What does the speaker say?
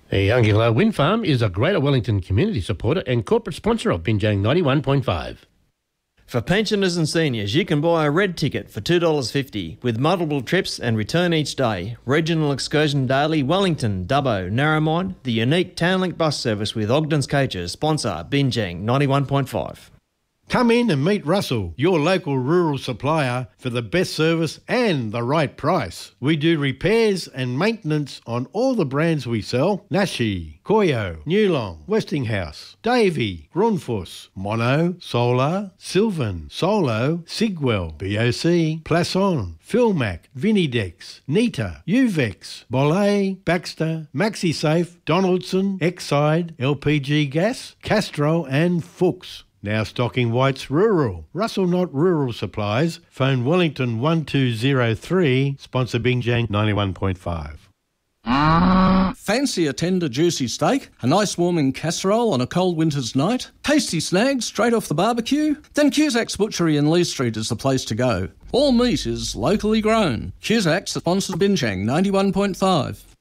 The Unglow Wind Farm is a Greater Wellington community supporter and corporate sponsor of Binjang 91.5. For pensioners and seniors, you can buy a red ticket for $2.50 with multiple trips and return each day. Regional excursion daily, Wellington, Dubbo, Narromine, the unique Townlink bus service with Ogden's Coaches sponsor Binjang 91.5. Come in and meet Russell, your local rural supplier, for the best service and the right price. We do repairs and maintenance on all the brands we sell: Nashi, Koyo, Newlong, Westinghouse, Davey, Grundfos, Mono, Solar, Sylvan, Solo, Sigwell, BOC, Plasson, Philmac, Vinidex, Nita, Uvex, Bolle, Baxter, MaxiSafe, Donaldson, Exide, LPG Gas, Castro and Fuchs. Now stocking White's Rural. Russell Knott Rural Supplies. Phone Wellington 1203. Sponsor Binjang 91.5. Fancy a tender juicy steak? A nice warming casserole on a cold winter's night? Tasty snags straight off the barbecue? Then Cusac's Butchery in Lee Street is the place to go. All meat is locally grown. Cusac's sponsors Binjang 91.5.